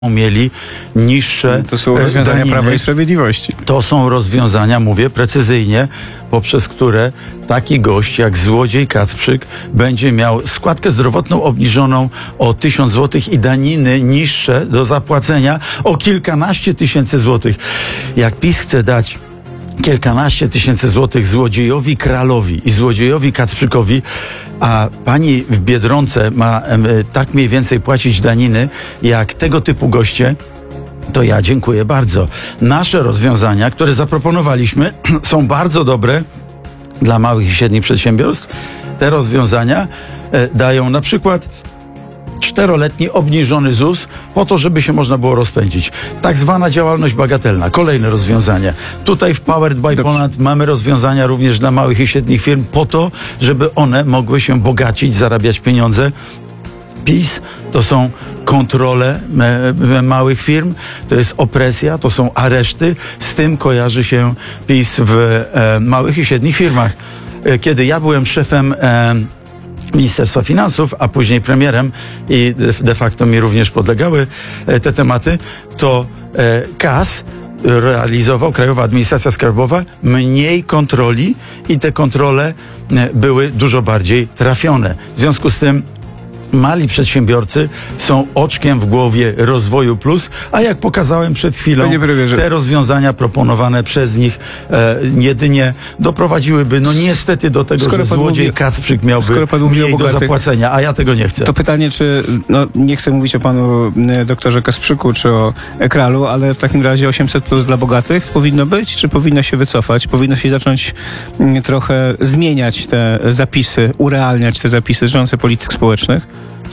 mieli niższe To są rozwiązania daniny. Prawa i Sprawiedliwości. To są rozwiązania, mówię precyzyjnie, poprzez które taki gość jak złodziej Kacprzyk będzie miał składkę zdrowotną obniżoną o 1000 zł i daniny niższe do zapłacenia o kilkanaście tysięcy złotych. Jak PiS chce dać kilkanaście tysięcy złotych złodziejowi Kralowi i złodziejowi Kacprzykowi, a pani w Biedronce ma tak mniej więcej płacić daniny jak tego typu goście, to ja dziękuję bardzo. Nasze rozwiązania, które zaproponowaliśmy, są bardzo dobre dla małych i średnich przedsiębiorstw. Te rozwiązania dają na przykład 4-letni obniżony ZUS po to, żeby się można było rozpędzić. Tak zwana działalność bagatelna. Kolejne rozwiązanie. Tutaj w Powered by Poland mamy rozwiązania również dla małych i średnich firm po to, żeby one mogły się bogacić, zarabiać pieniądze. PiS to są kontrole małych firm, to jest opresja, to są areszty. Z tym kojarzy się PiS w małych i średnich firmach. Kiedy ja byłem szefem Ministerstwa Finansów, a później premierem i de facto mi również podlegały te tematy, to KAS realizował, Krajowa Administracja Skarbowa, mniej kontroli i te kontrole były dużo bardziej trafione. W związku z tym mali przedsiębiorcy są oczkiem w głowie Rozwoju Plus, a jak pokazałem przed chwilą, te rozwiązania proponowane przez nich jedynie doprowadziłyby, no niestety do tego, że złodziej Kacprzyk miałby mniej do zapłacenia, a ja tego nie chcę. To pytanie, czy, nie chcę mówić o panu doktorze Kacprzyku, czy o Kralu, ale w takim razie 800 plus dla bogatych powinno być, czy powinno się wycofać? Powinno się zacząć trochę zmieniać te zapisy, urealniać te zapisy dotyczące polityk społecznych?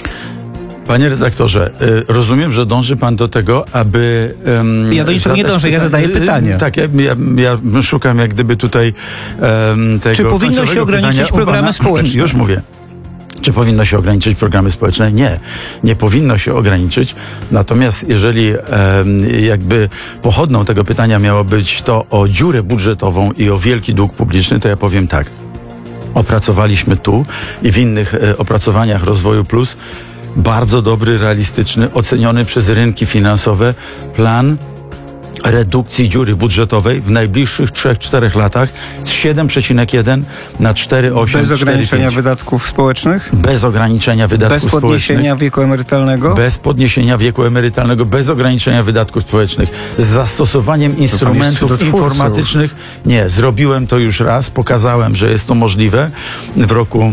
Panie redaktorze, rozumiem, że dąży pan do tego, aby... ja do niczego nie dążę, ja zadaję pytanie. Tak, ja szukam jak gdyby tutaj tego... Czy powinno się ograniczyć programy społeczne? Już mówię. Czy powinno się ograniczyć programy społeczne? Nie, nie powinno się ograniczyć. Natomiast jeżeli jakby pochodną tego pytania miało być to o dziurę budżetową i o wielki dług publiczny, to ja powiem tak. Opracowaliśmy tu i w innych opracowaniach Rozwoju Plus bardzo dobry, realistyczny, oceniony przez rynki finansowe plan redukcji dziury budżetowej w najbliższych 3-4 latach z 7,1 na 4,8. Bez ograniczenia wydatków społecznych? Bez ograniczenia wydatków społecznych. Bez podniesienia wieku emerytalnego? Bez podniesienia wieku emerytalnego, bez ograniczenia wydatków społecznych. Z zastosowaniem instrumentów informatycznych. Nie, zrobiłem to już raz, pokazałem, że jest to możliwe w roku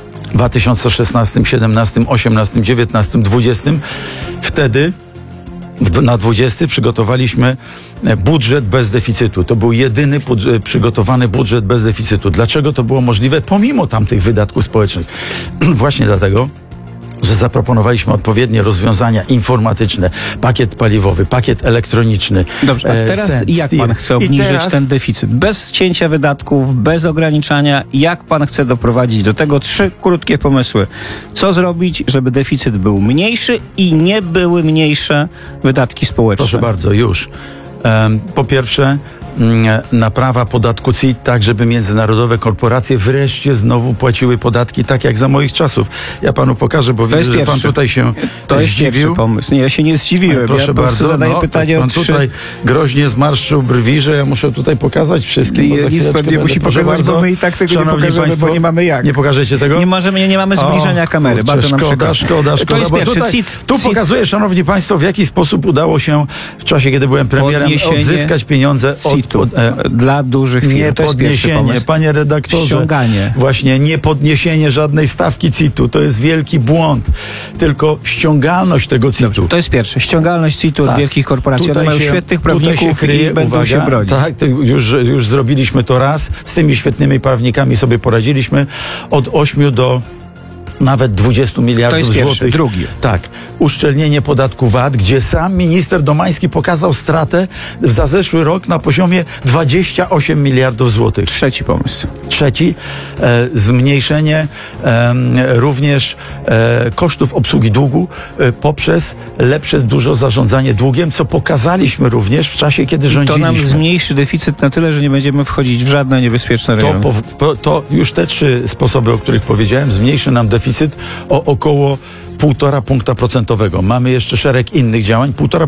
2016, 17, 18, 19, 20. Wtedy na 20 przygotowaliśmy budżet bez deficytu. To był jedyny przygotowany budżet bez deficytu. Dlaczego to było możliwe? Pomimo tamtych wydatków społecznych. Właśnie dlatego, że zaproponowaliśmy odpowiednie rozwiązania informatyczne, pakiet paliwowy, pakiet elektroniczny. Dobrze, a teraz jak pan chce obniżyć ten deficyt? Bez cięcia wydatków, bez ograniczania. Jak pan chce doprowadzić do tego? 3 krótkie pomysły. Co zrobić, żeby deficyt był mniejszy i nie były mniejsze wydatki społeczne? Proszę bardzo, już. Po pierwsze, naprawa podatku CIT, tak żeby międzynarodowe korporacje wreszcie znowu płaciły podatki tak jak za moich czasów. Ja panu pokażę, bo widzę, że pan tutaj się To jest zdziwił. pierwszy pomysł. Nie, ja się nie zdziwiłem. Proszę ja bardzo, zadaję pytanie pan o 3... tutaj groźnie zmarszczył brwi, że ja muszę tutaj pokazać wszystkim. Nic pan nie musi pokazać, bo my i tak tego nie pokażemy, państwo, bo nie mamy jak. Nie pokażecie tego? Nie mamy zbliżenia kamery. Kurczę, bardzo nam szkoda. To jest pierwszy Tu pokazuję, szanowni państwo, w jaki sposób udało się w czasie, kiedy byłem premierem, odzyskać pieniądze od... Dla dużych firm. Nie to jest podniesienie, panie redaktorze. Ściąganie. Właśnie nie podniesienie żadnej stawki CIT-u. To jest wielki błąd. Tylko ściągalność tego CIT-u. To jest pierwsze. Ściągalność CIT-u od wielkich korporacji. One mają świetnych prawników i będą się bronić. Tak, już zrobiliśmy to raz. Z tymi świetnymi prawnikami sobie poradziliśmy. Od 8 do nawet 20 miliardów złotych. To jest pierwszy, drugi. Tak. Uszczelnienie podatku VAT, gdzie sam minister Domański pokazał stratę za zeszły rok na poziomie 28 miliardów złotych. Trzeci pomysł. Trzeci, zmniejszenie również kosztów obsługi długu poprzez lepsze dużo zarządzanie długiem, co pokazaliśmy również w czasie, kiedy rządziliśmy. To nam zmniejszy deficyt na tyle, że nie będziemy wchodzić w żadne niebezpieczne rejony. To już te 3 sposoby, o których powiedziałem, zmniejszy nam deficyt o około 1,5 punkta procentowego. Mamy jeszcze szereg innych działań. 1,5